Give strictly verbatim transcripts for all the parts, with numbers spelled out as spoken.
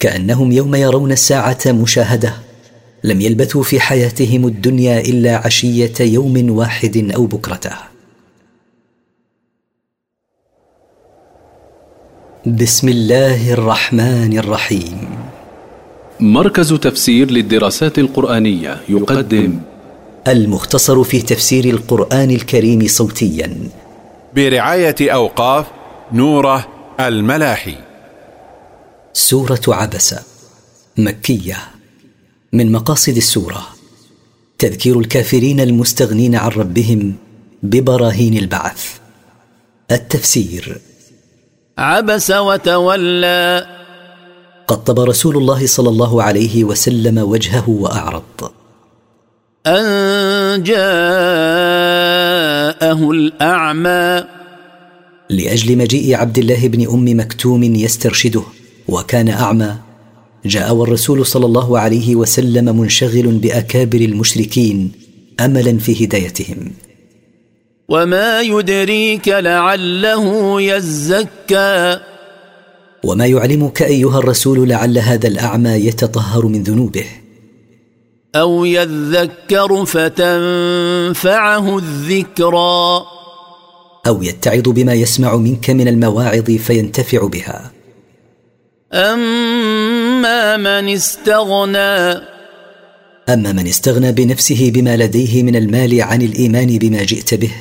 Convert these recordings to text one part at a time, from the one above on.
كأنهم يوم يرون الساعة مشاهدة لم يلبثوا في حياتهم الدنيا إلا عشية يوم واحد أو بكرته. بسم الله الرحمن الرحيم. مركز تفسير للدراسات القرآنية يقدم المختصر في تفسير القرآن الكريم صوتيا برعاية أوقاف نوره الملاحي. سورة عبس مكية. من مقاصد السورة تذكير الكافرين المستغنين عن ربهم ببراهين البعث. التفسير: عبس وتولى، قطب رسول الله صلى الله عليه وسلم وجهه وأعرض. أن جاءه الأعمى، لأجل مجيء عبد الله بن أم مكتوم يسترشده وكان أعمى، جاء والرسول صلى الله عليه وسلم منشغل بأكابر المشركين أملا في هدايتهم. وما يدريك لعله يزكى، وما يعلمك أيها الرسول لعل هذا الأعمى يتطهر من ذنوبه أو يذكر فتنفعه الذكرى، أو يتعظ بما يسمع منك من المواعظ فينتفع بها. أما من استغنى، أما من استغنى بنفسه بما لديه من المال عن الإيمان بما جئت به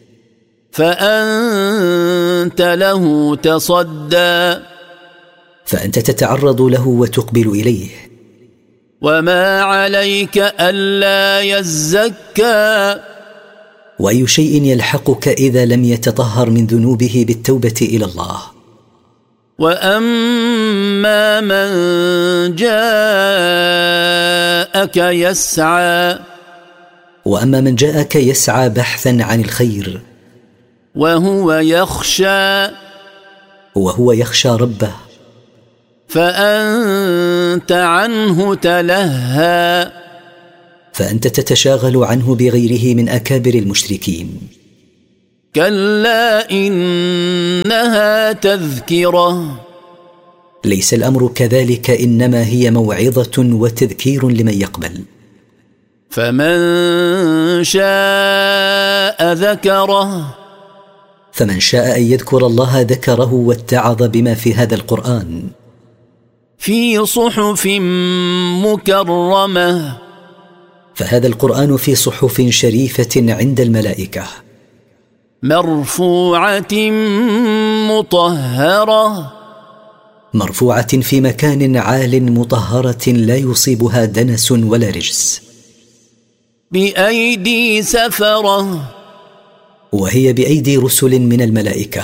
فأنت له تصدى، فأنت تتعرض له وتقبل إليه. وما عليك ألا يزكى، وأي شيء يلحقك إذا لم يتطهر من ذنوبه بالتوبة إلى الله. وأما من جاءك يسعى، وأما من جاءك يسعى بحثا عن الخير وهو يخشى، وهو يخشى ربه، فأنت عنه تلهى، فأنت تتشاغل عنه بغيره من أكابر المشركين. كلا إنها تذكرة، ليس الأمر كذلك، إنما هي موعظة وتذكير لمن يقبل. فمن شاء ذكره، فمن شاء أن يذكر الله ذكره واتعظ بما في هذا القرآن. في صحف مكرمة، فهذا القرآن في صحف شريفة عند الملائكة، مرفوعة مطهرة، مرفوعة في مكان عال مطهرة لا يصيبها دنس ولا رجس. بأيدي سفرة، وهي بأيدي رسل من الملائكة،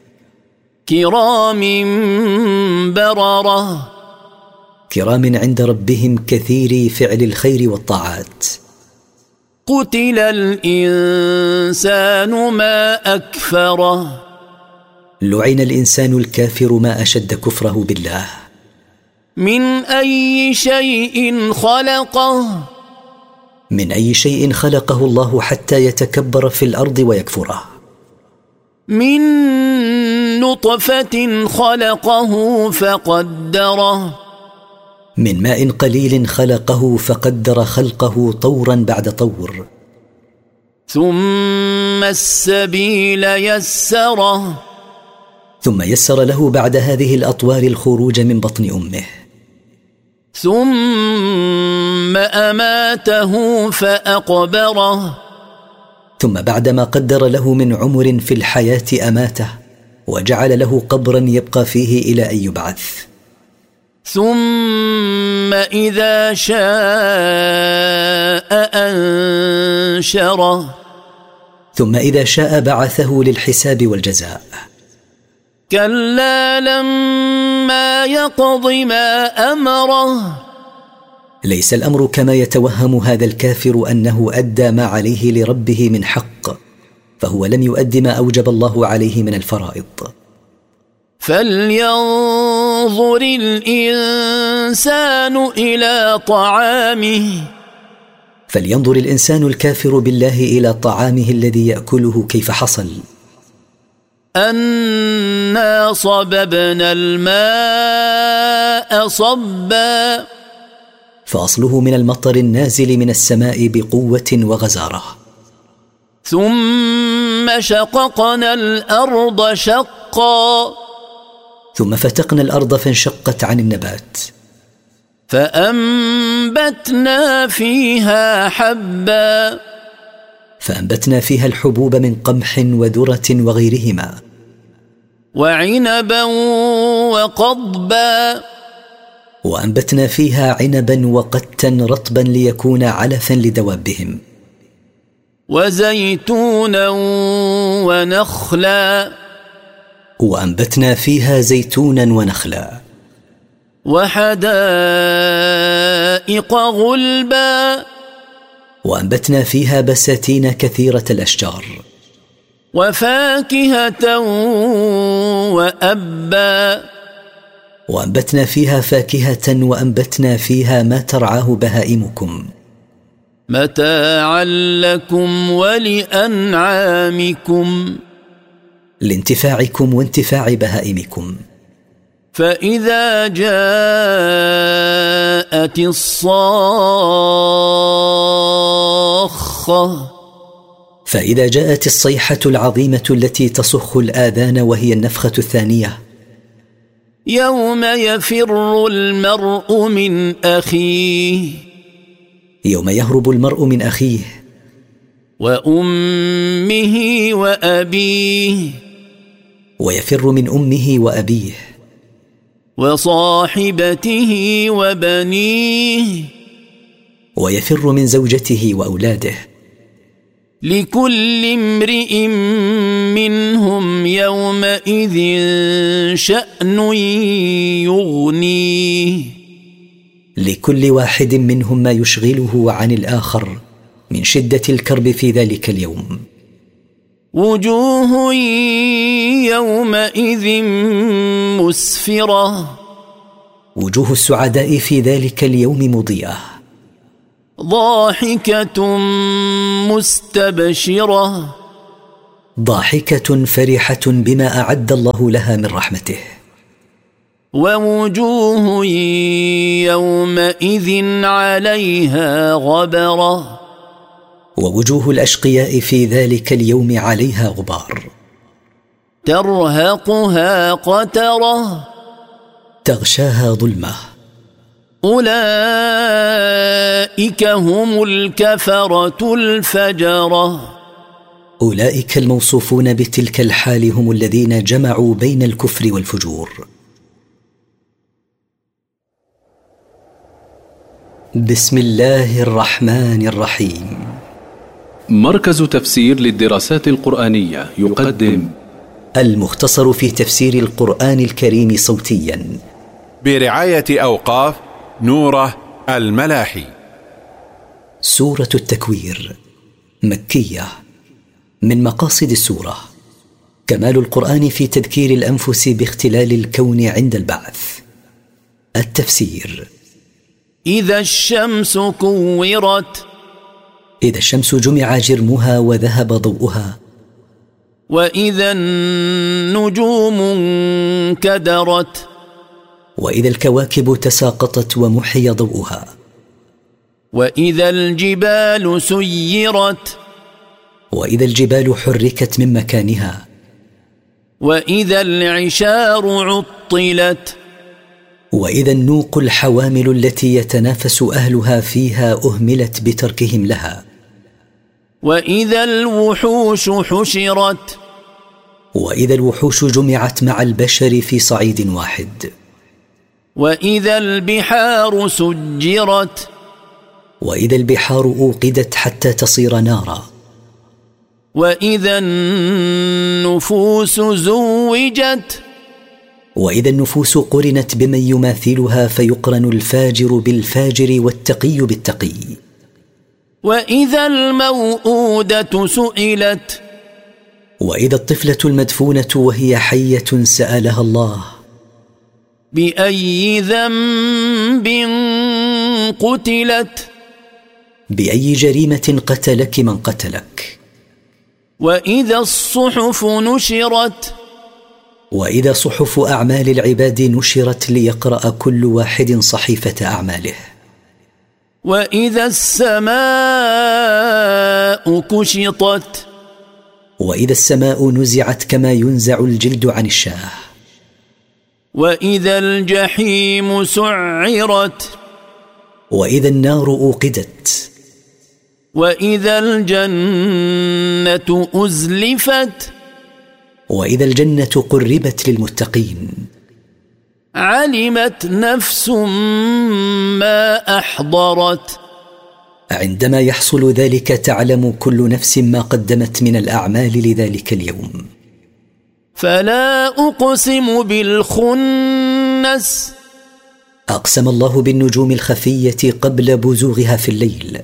كرام بررة، كرام عند ربهم كثيري فعل الخير والطاعات. قتل الإنسان ما أكفره، لعن الإنسان الكافر ما أشد كفره بالله. من أي شيء خلقه، من أي شيء خلقه الله حتى يتكبر في الأرض ويكفره. من نطفة خلقه فقدره، من ماء قليل خلقه فقدر خلقه طورا بعد طور. ثم السبيل يسره، ثم يسر له بعد هذه الأطوار الخروج من بطن أمه. ثم أماته فأقبره، ثم بعدما قدر له من عمر في الحياة أماته وجعل له قبرا يبقى فيه إلى أن يبعث. ثم إذا شاء أنشره، ثم إذا شاء بعثه للحساب والجزاء. كلا لما يقض ما أمره، ليس الأمر كما يتوهم هذا الكافر أنه أدى ما عليه لربه من حق، فهو لم يؤد ما أوجب الله عليه من الفرائض. فلينظر الإنسان إلى طعامه، فلينظر الإنسان الكافر بالله إلى طعامه الذي يأكله كيف حصل. أن أنا صببنا الماء صبا فأصله من المطر النازل من السماء بقوة وغزارة. ثم شققنا الأرض شقا ثم فتقنا الأرض فانشقت عن النبات. فأنبتنا فيها حبا فأنبتنا فيها الحبوب من قمح وذرة وغيرهما. وعنبا وقضبا وأنبتنا فيها عنبا وقتا رطبا ليكون علفا لدوابهم. وزيتونا ونخلا وأنبتنا فيها زيتونا ونخلا. وحدائق غلبا وأنبتنا فيها بساتين كثيرة الأشجار. وفاكهة وأبا وأنبتنا فيها فاكهة وأنبتنا فيها ما ترعاه بهائمكم. متاعا لكم ولأنعامكم لانتفاعكم وانتفاع بهائمكم. فإذا جاءت الصاخة فإذا جاءت الصيحة العظيمة التي تصخ الآذان وهي النفخة الثانية. يوم يفر المرء من أخيه يوم يهرب المرء من أخيه. وأمه وأبيه ويفر من أمه وأبيه. وصاحبته وبنيه ويفر من زوجته وأولاده. لكل امرئ منهم يومئذ شأن يغنيه لكل واحد منهم ما يشغله عن الآخر من شدة الكرب في ذلك اليوم. وجوه يومئذ مسفرة وجوه السعداء في ذلك اليوم مضيئة. ضاحكة مستبشرة ضاحكة فرحة بما أعد الله لها من رحمته. ووجوه يومئذ عليها غبرة ووجوه الأشقياء في ذلك اليوم عليها غبار. ترهقها قترة تغشاها ظلمة. أولئك هم الكفرة الفجرة أولئك الموصوفون بتلك الحال هم الذين جمعوا بين الكفر والفجور. بسم الله الرحمن الرحيم. مركز تفسير للدراسات القرآنية يقدم المختصر في تفسير القرآن الكريم صوتيا برعاية أوقاف نوره الملاحي. سورة التكوير مكية. من مقاصد السورة كمال القرآن في تذكير الأنفس باختلال الكون عند البعث. التفسير: إذا الشمس كورت إذا الشمس جمع جرمها وذهب ضوءها. وإذا النجوم انكدرت وإذا الكواكب تساقطت ومحي ضوءها. وإذا الجبال سيرت وإذا الجبال حركت من مكانها. وإذا العشار عطلت وإذا النوق الحوامل التي يتنافس أهلها فيها أهملت بتركهم لها. وإذا الوحوش حشرت وإذا الوحوش جمعت مع البشر في صعيد واحد. وإذا البحار سجرت وإذا البحار أوقدت حتى تصير نارا. وإذا النفوس زوجت وإذا النفوس قرنت بمن يماثلها فيقرن الفاجر بالفاجر والتقي بالتقي. وإذا الموءودة سئلت وإذا الطفلة المدفونة وهي حية سألها الله: بأي ذنب قتلت بأي جريمة قتلك من قتلك. وإذا الصحف نشرت وإذا صحف أعمال العباد نشرت ليقرأ كل واحد صحيفة أعماله. وإذا السماء كشطت. وإذا السماء نزعت كما ينزع الجلد عن الشاه. وإذا الجحيم سعرت. وإذا النار أوقدت. وإذا الجنة أزلفت. وإذا الجنة قربت للمتقين. علمت نفس ما أحضرت. عندما يحصل ذلك تعلم كل نفس ما قدمت من الأعمال لذلك اليوم. فلا أقسم بالخنس. أقسم الله بالنجوم الخفية قبل بزوغها في الليل.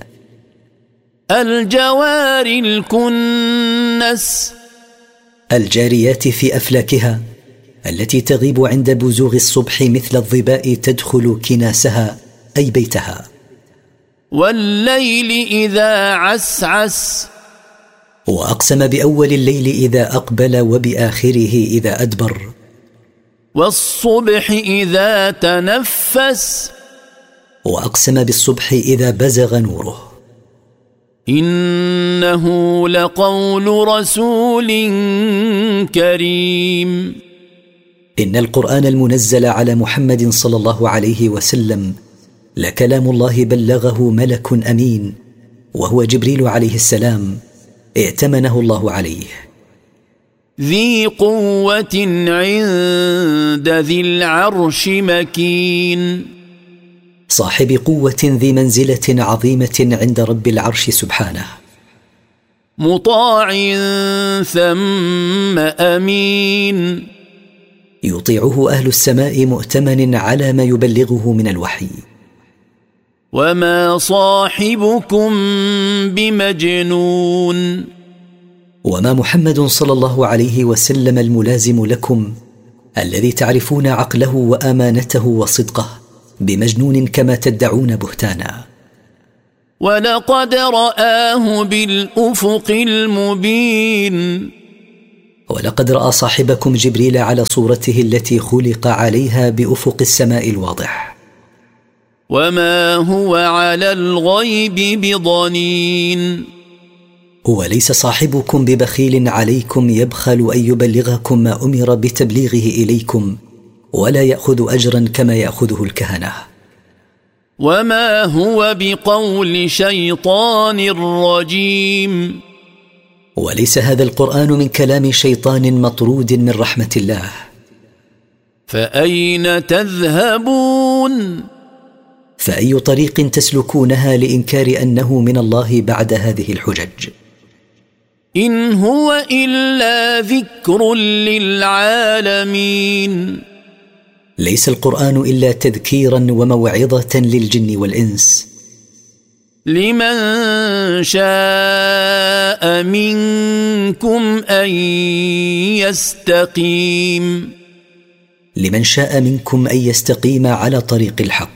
الجوار الكنس. الجاريات في أفلاكها التي تغيب عند بزوغ الصبح مثل الظباء تدخل كناسها أي بيتها. والليل إذا عسعس. وأقسم بأول الليل إذا أقبل وبآخره إذا أدبر. والصبح إذا تنفس. وأقسم بالصبح إذا بزغ نوره. إنه لقول رسول كريم. إن القرآن المنزل على محمد صلى الله عليه وسلم لكلام الله بلغه ملك أمين وهو جبريل عليه السلام ائتمنه الله عليه. ذي قوة عند ذي العرش مكين. صاحب قوة ذي منزلة عظيمة عند رب العرش سبحانه. مطاع ثم أمين. يطيعه أهل السماء مؤتمن على ما يبلغه من الوحي. وما صاحبكم بمجنون. وما محمد صلى الله عليه وسلم الملازم لكم الذي تعرفون عقله وأمانته وصدقه بمجنون كما تدعون بهتانا. ولقد رآه بالأفق المبين. ولقد رأى صاحبكم جبريل على صورته التي خلق عليها بأفق السماء الواضح. وما هو على الغيب بضنين. وليس صاحبكم ببخيل عليكم يبخل أن يبلغكم ما أمر بتبليغه إليكم ولا يأخذ أجرا كما يأخذه الكهنة. وما هو بقول شيطان رجيم. وليس هذا القرآن من كلام شيطان مطرود من رحمة الله. فأين تذهبون؟ فأي طريق تسلكونها لإنكار أنه من الله بعد هذه الحجج؟ إن هو إلا ذكر للعالمين. ليس القرآن إلا تذكيرا وموعظة للجن والإنس. لمن شاء منكم أن يستقيم. لمن شاء منكم أن يستقيم على طريق الحق.